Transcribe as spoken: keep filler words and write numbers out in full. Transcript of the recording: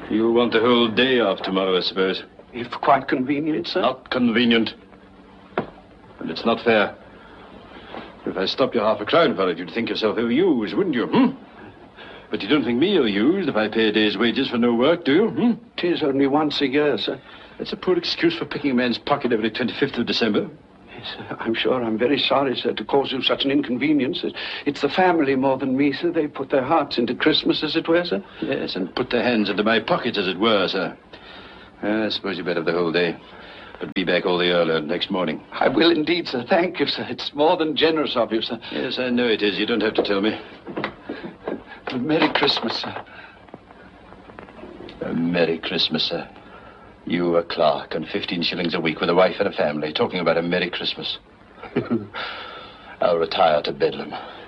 You'll want the whole day off tomorrow, I suppose. If quite convenient, sir. Not convenient. And it's not fair. If I stopped you half a crown for it, you'd think yourself ill-used, wouldn't you, hmm? But you don't think me ill-used if I pay a day's wages for no work, do you, hmm? Tis only once a year, sir. That's a poor excuse for picking a man's pocket every twenty-fifth of December. Yes, sir. I'm sure I'm very sorry, sir, to cause you such an inconvenience. It's the family more than me, sir. They put their hearts into Christmas, as it were, sir. Yes, and put their hands into my pockets, as it were, sir. Uh, I suppose you better have the whole day. But be back all the earlier next morning. I will indeed, sir. Thank you, sir. It's more than generous of you, sir. Yes, I know it is. You don't have to tell me. Merry Christmas, sir. A Merry Christmas, sir. You, a clerk, on fifteen shillings a week with a wife and a family, talking about a Merry Christmas. I'll retire to Bedlam.